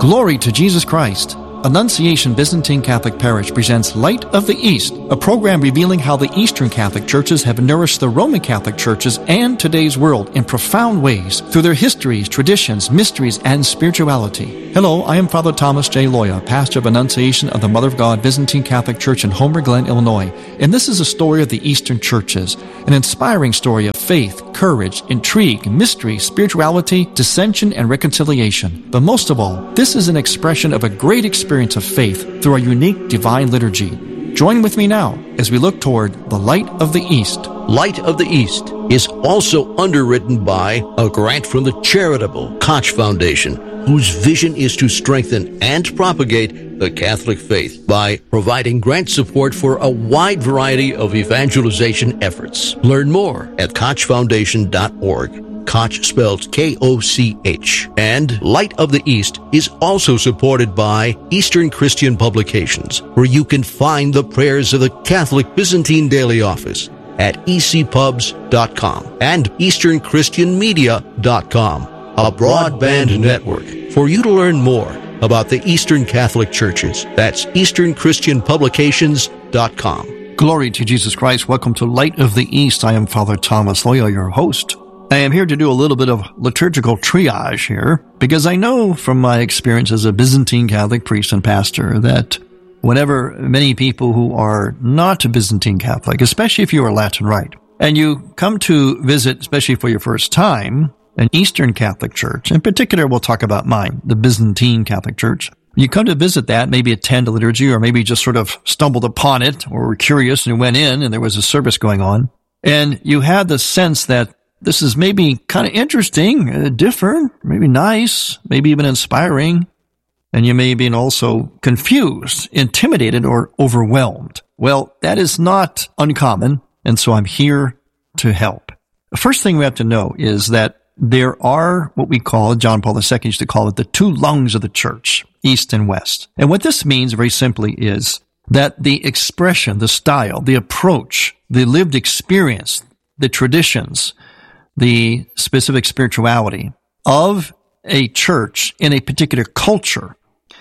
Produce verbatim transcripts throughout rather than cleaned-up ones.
Glory to Jesus Christ. Annunciation Byzantine Catholic Parish presents Light of the East, a program revealing how the Eastern Catholic churches have nourished the Roman Catholic churches and today's world in profound ways through their histories, traditions, mysteries, and spirituality. Hello, I am Father Thomas J. Loya, pastor of Annunciation of the Mother of God Byzantine Catholic Church in Homer Glen, Illinois, and this is a story of the Eastern churches, an inspiring story of faith, courage, intrigue, mystery, spirituality, dissension, and reconciliation. But most of all, this is an expression of a great experience of faith through our unique divine liturgy. Join with me now as we look toward the Light of the East. Light of the East is also underwritten by a grant from the charitable Koch Foundation, whose vision is to strengthen and propagate the Catholic faith by providing grant support for a wide variety of evangelization efforts. Learn more at koch foundation dot org. Koch spelled K O C H. And Light of the East is also supported by Eastern Christian Publications, where you can find the prayers of the Catholic Byzantine Daily Office at e c pubs dot com and eastern christian media dot com, a broadband network for you to learn more about the Eastern Catholic churches. That's eastern christian publications dot com. Glory to Jesus Christ. Welcome to Light of the East. I am Father Thomas Loya, your host. I am here to do a little bit of liturgical triage here, because I know from my experience as a Byzantine Catholic priest and pastor that whenever many people who are not Byzantine Catholic, especially if you are Latin Rite, and you come to visit, especially for your first time, an Eastern Catholic church, in particular we'll talk about mine, the Byzantine Catholic Church, you come to visit that, maybe attend a liturgy, or maybe just sort of stumbled upon it, or were curious and went in and there was a service going on, and you had the sense that this is maybe kind of interesting, uh, different, maybe nice, maybe even inspiring, and you may have been also confused, intimidated, or overwhelmed. Well, that is not uncommon, and so I'm here to help. The first thing we have to know is that there are what we call, John Paul the Second used to call it, the two lungs of the church, East and West. And what this means very simply is that the expression, the style, the approach, the lived experience, the traditions, the specific spirituality of a church in a particular culture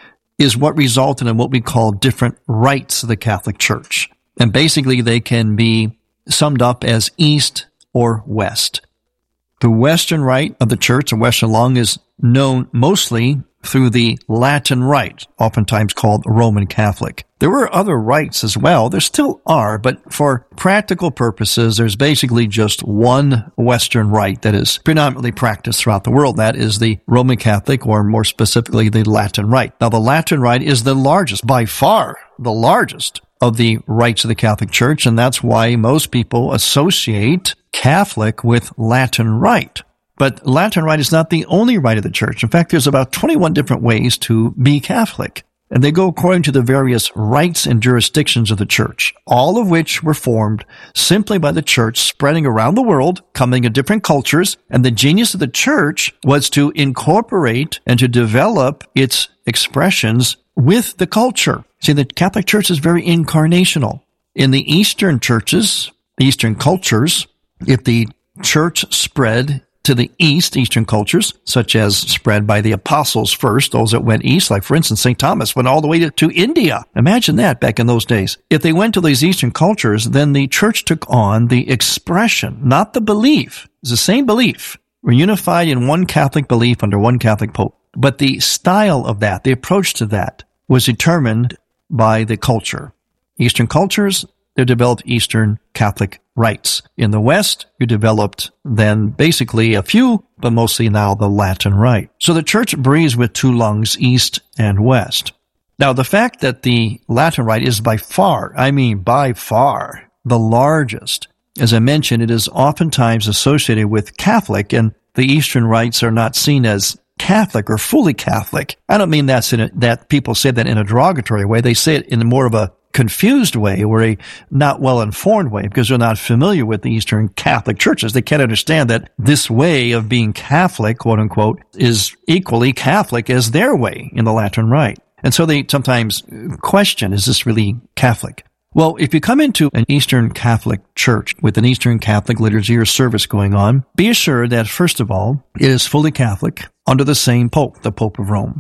is what resulted in what we call different rites of the Catholic Church. And basically they can be summed up as East or West. The Western Rite of the Church, the Western Lung, is known mostly through the Latin Rite, oftentimes called Roman Catholic. There were other rites as well. There still are, but for practical purposes, there's basically just one Western Rite that is predominantly practiced throughout the world. That is the Roman Catholic, or more specifically, the Latin Rite. Now, the Latin Rite is the largest, by far the largest, of the rites of the Catholic Church, and that's why most people associate Catholic with Latin Rite. But Latin Rite is not the only rite of the Church. In fact, there's about twenty-one different ways to be Catholic. And they go according to the various rites and jurisdictions of the Church, all of which were formed simply by the Church spreading around the world, coming in different cultures. And the genius of the Church was to incorporate and to develop its expressions with the culture. See, the Catholic Church is very incarnational. In the Eastern churches, Eastern cultures, if the Church spread to the East, Eastern cultures, such as spread by the apostles first, those that went east, like for instance, Saint Thomas went all the way to, to India. Imagine that back in those days. If they went to these Eastern cultures, then the church took on the expression, not the belief. It's the same belief. We're unified in one Catholic belief under one Catholic Pope. But the style of that, the approach to that, was determined by the culture. Eastern cultures, they developed Eastern Catholic rites. In the West, you developed then basically a few, but mostly now the Latin Rite. So the Church breathes with two lungs, East and West. Now, the fact that the Latin Rite is by far, I mean by far, the largest, as I mentioned, it is oftentimes associated with Catholic, and the Eastern rites are not seen as Catholic or fully Catholic. I don't mean that's in a, that people say that in a derogatory way. They say it in more of a confused way, or a not well-informed way, because they're not familiar with the Eastern Catholic churches. They can't understand that this way of being Catholic, quote-unquote, is equally Catholic as their way in the Latin Rite. And so they sometimes question, is this really Catholic? Well, if you come into an Eastern Catholic church with an Eastern Catholic liturgy or service going on, be assured that, first of all, it is fully Catholic under the same Pope, the Pope of Rome.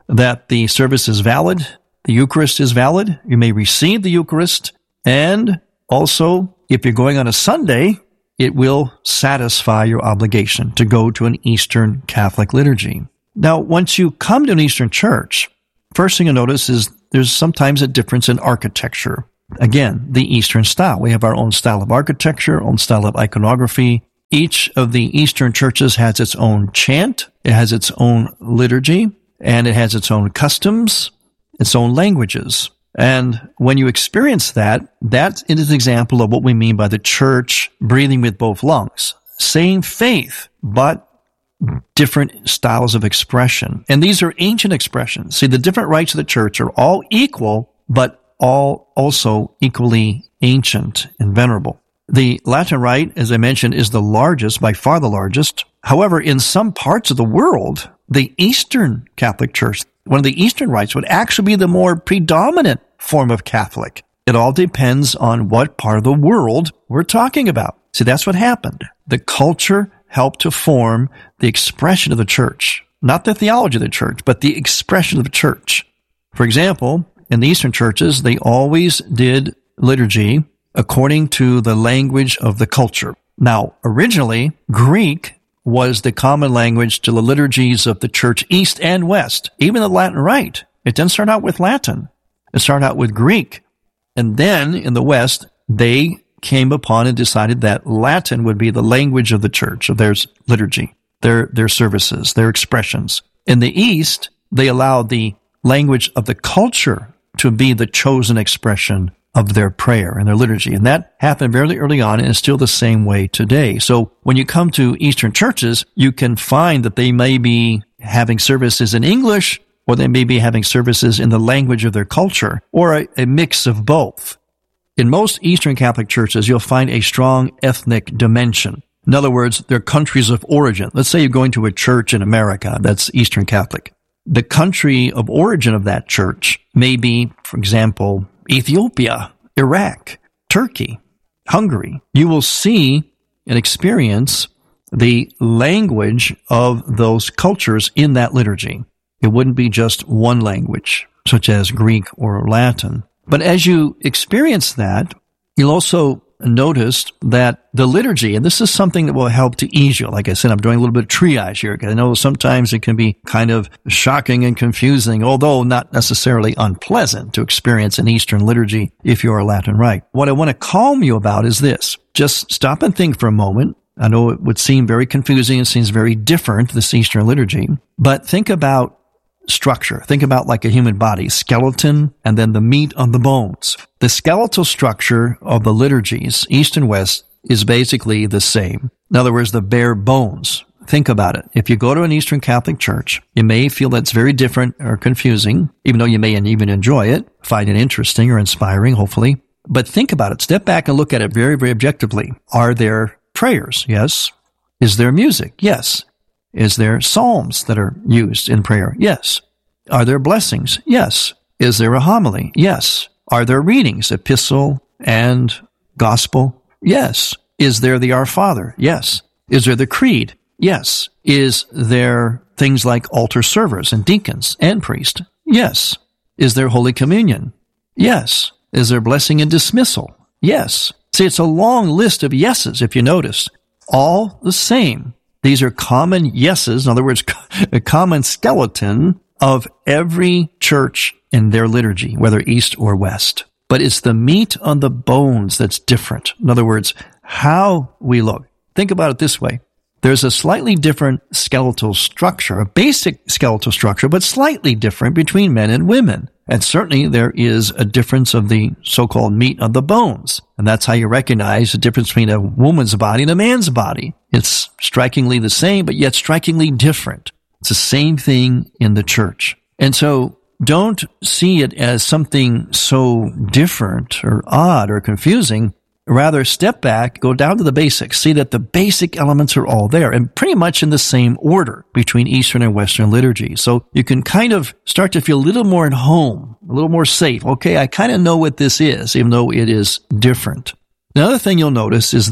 that the service is valid, the Eucharist is valid, you may receive the Eucharist, and also, if you're going on a Sunday, it will satisfy your obligation to go to an Eastern Catholic liturgy. Now, once you come to an Eastern church, first thing you'll notice is there's sometimes a difference in architecture. Again, the Eastern style. We have our own style of architecture, own style of iconography. Each of the Eastern churches has its own chant, it has its own liturgy, and it has its own customs, its own languages. And when you experience that, that is an example of what we mean by the church breathing with both lungs. Same faith, but different styles of expression. And these are ancient expressions. See, the different rites of the church are all equal, but all also equally ancient and venerable. The Latin Rite, as I mentioned, is the largest, by far the largest. However, in some parts of the world, the Eastern Catholic Church, one of the Eastern rites, would actually be the more predominant form of Catholic. It all depends on what part of the world we're talking about. See, that's what happened. The culture helped to form the expression of the church. Not the theology of the church, but the expression of the church. For example, in the Eastern churches, they always did liturgy according to the language of the culture. Now, originally, Greek was the common language to the liturgies of the church east and west. Even the Latin Rite, it didn't start out with Latin. It started out with Greek. And then, in the West, they came upon and decided that Latin would be the language of the church, of their liturgy, their, their services, their expressions. In the East, they allowed the language of the culture to be the chosen expression of their prayer and their liturgy. And that happened very early on and is still the same way today. So when you come to Eastern churches, you can find that they may be having services in English, or they may be having services in the language of their culture, or a, a mix of both. In most Eastern Catholic churches, you'll find a strong ethnic dimension. In other words, they're countries of origin. Let's say you're going to a church in America that's Eastern Catholic. The country of origin of that church may be, for example, Ethiopia, Iraq, Turkey, Hungary. You will see and experience the language of those cultures in that liturgy. It wouldn't be just one language, such as Greek or Latin. But as you experience that, you'll also notice that the liturgy, and this is something that will help to ease you. Like I said, I'm doing a little bit of triage here, because I know sometimes it can be kind of shocking and confusing, although not necessarily unpleasant to experience an Eastern liturgy if you're a Latin Rite. What I want to calm you about is this. Just stop and think for a moment. I know it would seem very confusing. It seems very different, this Eastern liturgy. But think about structure. Think about like a human body, skeleton, and then the meat on the bones. The skeletal structure of the liturgies, East and West, is basically the same. In other words, the bare bones. Think about it. If you go to an Eastern Catholic church, you may feel that's very different or confusing, even though you may even enjoy it, find it interesting or inspiring, hopefully. But think about it. Step back and look at it very, very objectively. Are there prayers? Yes. Is there music? Yes. Is there psalms that are used in prayer? Yes. Are there blessings? Yes. Is there a homily? Yes. Are there readings, epistle and gospel? Yes. Is there the Our Father? Yes. Is there the Creed? Yes. Is there things like altar servers and deacons and priests? Yes. Is there Holy Communion? Yes. Is there blessing and dismissal? Yes. See, it's a long list of yeses, if you notice. All the same. These are common yeses, in other words, a common skeleton of every church in their liturgy, whether East or West. But it's the meat on the bones that's different. In other words, how we look. Think about it this way. There's a slightly different skeletal structure, a basic skeletal structure, but slightly different between men and women. And certainly there is a difference of the so-called meat on the bones. And that's how you recognize the difference between a woman's body and a man's body. It's strikingly the same, but yet strikingly different. It's the same thing in the church. And so don't see it as something so different or odd or confusing. Rather, step back, go down to the basics, see that the basic elements are all there and pretty much in the same order between Eastern and Western liturgy. So you can kind of start to feel a little more at home, a little more safe. Okay, I kind of know what this is, even though it is different. Another thing you'll notice is that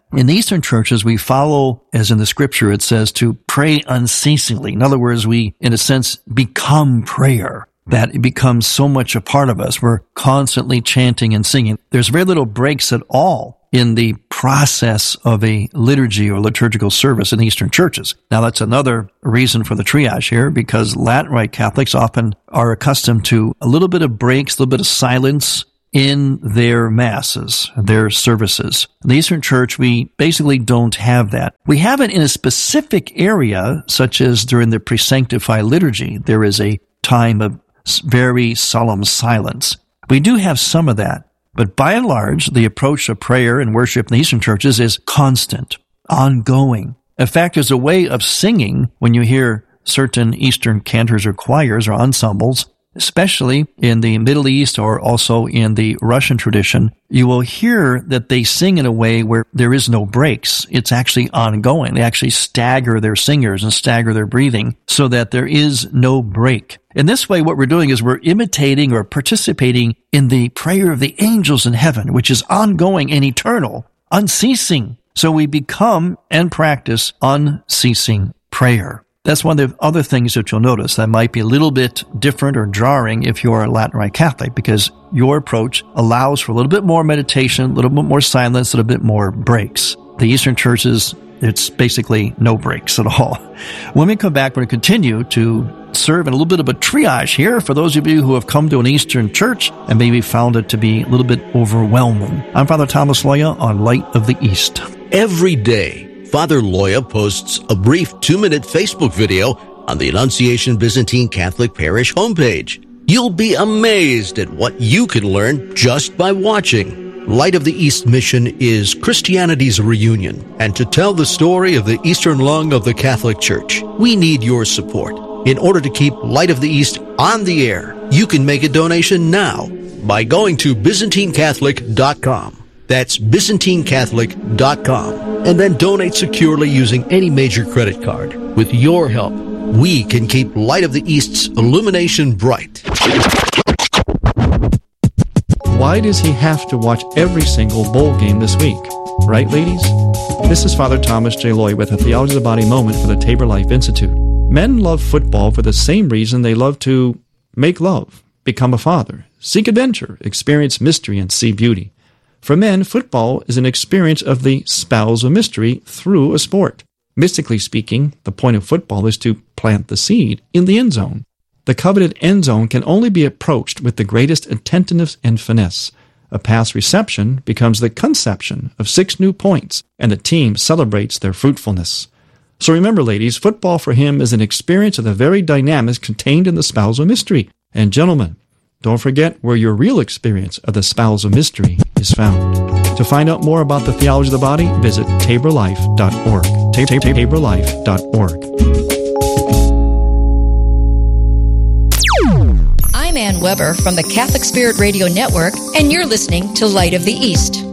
In the Eastern churches, we follow, as in the scripture, it says to pray unceasingly. In other words, we, in a sense, become prayer. That it becomes so much a part of us. We're constantly chanting and singing. There's very little breaks at all in the process of a liturgy or liturgical service in Eastern churches. Now, that's another reason for the triage here, because Latin Rite Catholics often are accustomed to a little bit of breaks, a little bit of silence in their masses, their services. In the Eastern Church, we basically don't have that. We have it in a specific area, such as during the pre-sanctified liturgy. There is a time of very solemn silence. We do have some of that, but by and large, the approach of prayer and worship in the Eastern churches is constant, ongoing. In fact, there's a way of singing when you hear certain Eastern cantors or choirs or ensembles, especially in the Middle East or also in the Russian tradition, you will hear that they sing in a way where there is no breaks. It's actually ongoing. They actually stagger their singers and stagger their breathing so that there is no break. In this way, what we're doing is we're imitating or participating in the prayer of the angels in heaven, which is ongoing and eternal, unceasing. So we become and practice unceasing prayer. That's one of the other things that you'll notice that might be a little bit different or jarring if you're a Latin Rite Catholic, because your approach allows for a little bit more meditation, a little bit more silence, a little bit more breaks. The Eastern churches, it's basically no breaks at all. When we come back, we're going to continue to serve in a little bit of a triage here for those of you who have come to an Eastern church and maybe found it to be a little bit overwhelming. I'm Father Thomas Loya on Light of the East. Every day, Father Loya posts a brief two-minute Facebook video on the Annunciation Byzantine Catholic Parish homepage. You'll be amazed at what you can learn just by watching. Light of the East mission is Christianity's reunion, and to tell the story of the Eastern lung of the Catholic Church, we need your support. In order to keep Light of the East on the air, you can make a donation now by going to Byzantine Catholic dot com. That's Byzantine Catholic dot com. And then donate securely using any major credit card. With your help, we can keep Light of the East's illumination bright. Why does he have to watch every single bowl game this week? Right, ladies? This is Father Thomas J. Loy with a Theology of the Body moment for the Tabor Life Institute. Men love football for the same reason they love to make love, become a father, seek adventure, experience mystery, and see beauty. For men, football is an experience of the spousal mystery through a sport. Mystically speaking, the point of football is to plant the seed in the end zone. The coveted end zone can only be approached with the greatest attentiveness and finesse. A pass reception becomes the conception of six new points, and the team celebrates their fruitfulness. So remember, ladies, football for him is an experience of the very dynamics contained in the spousal mystery. And gentlemen, don't forget where your real experience of the spousal mystery is found. To find out more about the theology of the body, visit tabor life dot org. tabor life dot org. I'm Ann Weber from the Catholic Spirit Radio Network, and you're listening to Light of the East.